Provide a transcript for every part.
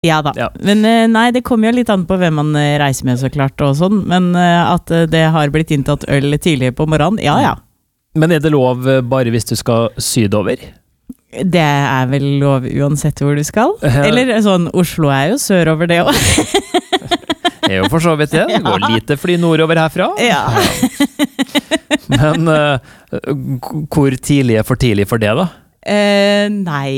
Ja da, men nei, det kommer jo litt an på hvem man reiser med så klart og sånn, men at det har blitt inntatt øl tidlig på morgenen, ja. Men det lov bare hvis du skal sydover? Det vel lov uansett hvor du skal. Eller sånn, Oslo jo sørover det også. Det jo for så vidt det. Det går lite fly nordover herfra. Ja. Men hvor tidlig for tidlig for det da? Nei,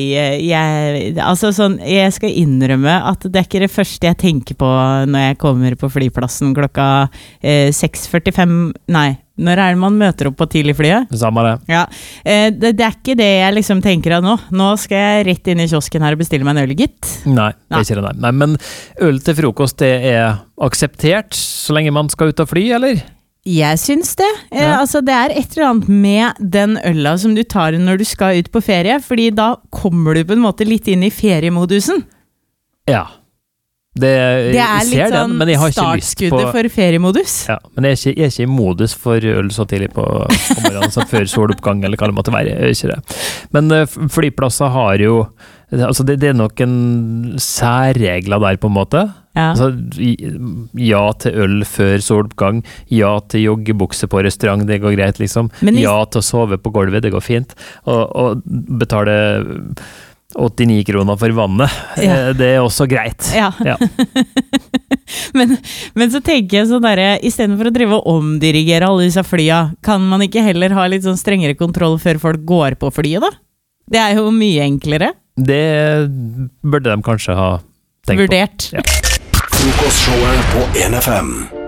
jeg skal innrømme at det ikke det første jeg tenker på når jeg kommer på flyplassen klokka 6:45, nei, når det man møter opp på tidlig flyet? Samme det. Ja, det ikke det jeg liksom tenker av nå. Nå skal jeg rett inn i kiosken her og bestille meg en øl, gitt. Nei, det ikke det, nei. Men øl til frokost, det akseptert så lenge man skal ut og fly, eller? Jeg synes det. Altså, det et eller annet med den øla som du tar når du skal ut på ferie, fordi da kommer du på en måte litt inn i feriemodusen. Ja. Jeg litt sånn startskuddet for feriemodus. Ja, men jeg ikke i modus for øl så tidlig på morgenen, så før soloppgang, eller hva det måtte være. Jeg ikke det. Men flyplasser har jo, altså det noen særregler der på en måte. Ja. Altså, ja til øl før soloppgang, ja til joggebukse på restaurant, det går greit liksom. Ja til å sove på gulvet, det går fint. Og betale 89 kroner for vannet, det også greit. Ja. men så tenker jeg sånn der, i stedet for å drive og omdirigere alle disse flya, kan man ikke heller ha litt sånn strengere kontroll før folk går på flyet da? Det jo mye enklere. Det burde de kanskje ha tenkt vurdert. på. Ja. Frokostshowet på 1FM.